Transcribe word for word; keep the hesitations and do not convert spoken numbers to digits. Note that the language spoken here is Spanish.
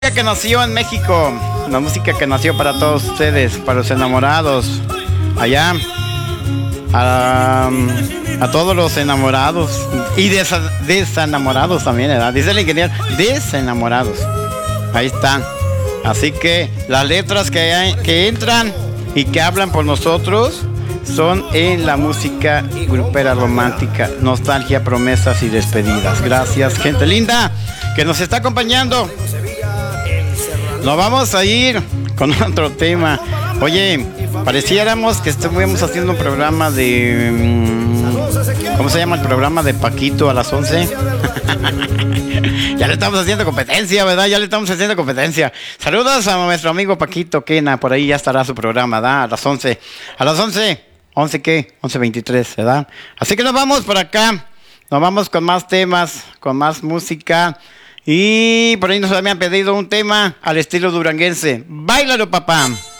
Que nació en México, la música que nació para todos ustedes, para los enamorados, allá, a, a todos los enamorados y desa, desenamorados también, ¿verdad? Dice el ingeniero, desenamorados, ahí están. Así que las letras que, hay, que entran y que hablan por nosotros son en la música grupera romántica, nostalgia, promesas y despedidas. Gracias, gente linda que nos está acompañando. Nos vamos a ir con otro tema. Oye, pareciéramos que estuviéramos haciendo un programa de... ¿Cómo se llama el programa de Paquito a las once? Ya le estamos haciendo competencia, ¿verdad? Ya le estamos haciendo competencia. Saludos a nuestro amigo Paquito Quena. Por ahí ya estará su programa, ¿verdad? A las once. A las once. ¿once qué? once veintitrés, ¿verdad? Así que nos vamos por acá. Nos vamos con más temas, con más música. Y por ahí nos habían pedido un tema al estilo duranguense. ¡Báilalo, papá!